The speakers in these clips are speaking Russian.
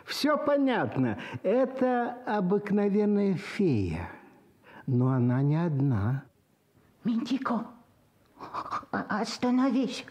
Все понятно. Это обыкновенная фея. Но она не одна. Миндико, остановись.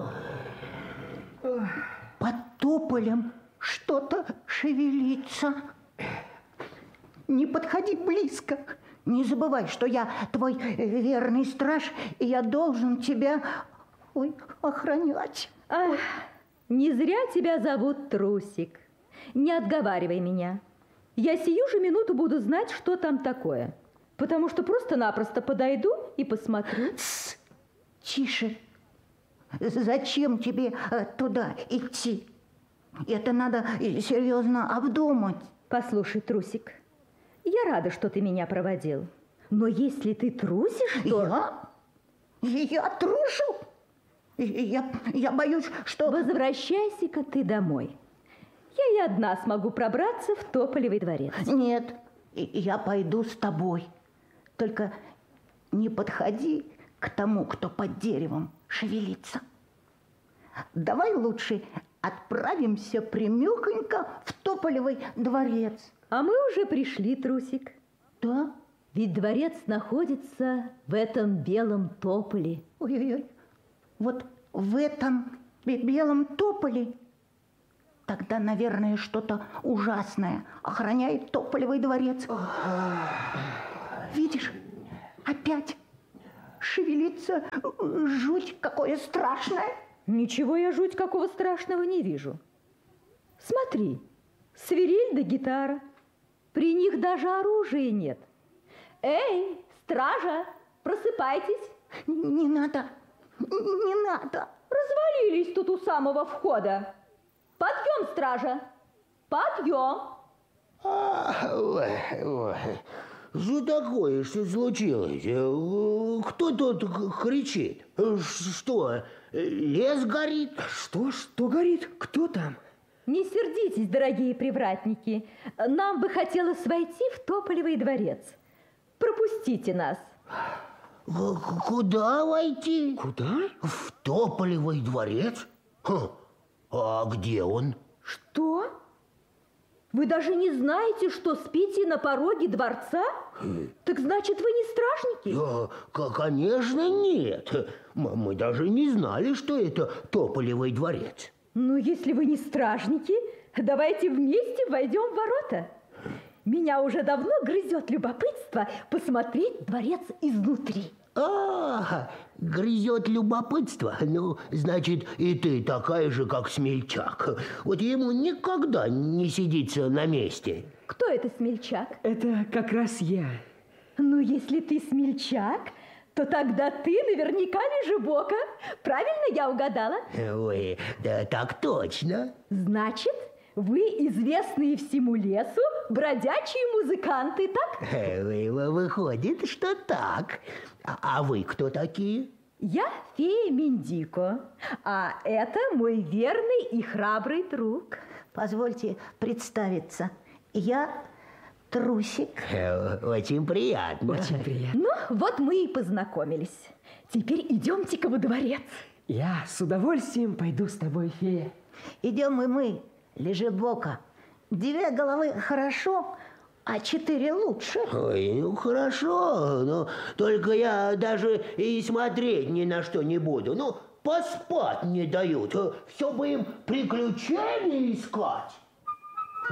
Под тополем что-то шевелится. Не подходи близко. Не забывай, что я твой верный страж, и я должен тебя охранять. Ах, не зря тебя зовут Трусик. Не отговаривай меня. Я сию же минуту буду знать, что там такое. Потому что просто-напросто подойду и посмотрю. Тише. Зачем тебе туда идти? Это надо серьезно обдумать. Послушай, Трусик, я рада, что ты меня проводил. Но если ты трусишь, то... Я трушу? Я боюсь, что... Возвращайся-ка ты домой. Я и одна смогу пробраться в Тополевый дворец. Нет, я пойду с тобой. Только не подходи к тому, кто под деревом шевелится. Давай лучше отправимся прямехонько в Тополевый дворец. А мы уже пришли, Трусик. Да? Ведь дворец находится в этом белом тополе. Ой-ой-ой, вот в этом белом тополе тогда, наверное, что-то ужасное охраняет Тополевый дворец. Видишь, опять шевелится жуть какое страшное. Ничего я жуть какого страшного не вижу. Смотри, свирель да гитара. При них даже оружия нет. Эй, стража, просыпайтесь. Не надо, не надо. Развалились тут у самого входа. Подъем, стража, подъем. Что такое, что случилось? Кто тут кричит? Что, лес горит? Что горит? Кто там? Не сердитесь, дорогие привратники. Нам бы хотелось войти в Тополевый дворец. Пропустите нас. Куда войти? Куда? В Тополевый дворец? А где он? Что? Вы даже не знаете, что спите на пороге дворца? Так значит, вы не стражники? Конечно, нет. Мы даже не знали, что это Тополевый дворец. Ну, если вы не стражники, давайте вместе войдем в ворота. Меня уже давно грызет любопытство посмотреть дворец изнутри. Грызет любопытство? Ну, значит, и ты такая же, как смельчак. Вот ему никогда не сидится на месте. Кто это смельчак? Это как раз я. Ну, если ты смельчак, то тогда ты наверняка Лежебока. Правильно я угадала? Ой, да так точно. Значит, вы известные всему лесу бродячие музыканты, так? Выходит, что так. А вы кто такие? Я фея Миндико, а это мой верный и храбрый друг. Позвольте представиться. Я Трусик. Очень приятно. Очень приятно. Ну, вот мы и познакомились. Теперь идемте-ка во дворец. Я с удовольствием пойду с тобой, фея. Идем и мы, Лежебока. 2 головы хорошо, а 4 лучше. Ой, ну хорошо, но только я даже и смотреть ни на что не буду. Ну, поспать не дают. Все бы им приключения искать.